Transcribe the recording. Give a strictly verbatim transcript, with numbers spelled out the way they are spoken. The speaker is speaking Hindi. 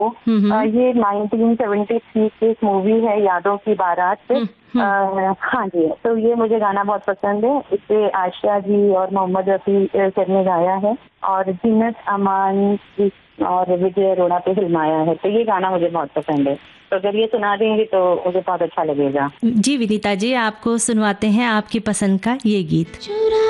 हुँ, अ, हुँ। ये नाइनटीन सेवेंटी थ्री की एक मूवी है यादों की बारात। हुँ, हुँ। अ, हाँ जी, तो ये मुझे गाना बहुत पसंद है। इसे आशा जी और मोहम्मद रफ़ी अ, सर ने गाया है और जीनत अमान जी और विजय अरोड़ा पे फ़िल्माया है, तो ये गाना मुझे बहुत पसंद है। तो अगर ये सुना देंगे तो मुझे बहुत अच्छा लगेगा। जी विनीता जी, आपको सुनवाते हैं आपकी पसंद का ये गीत। चुरा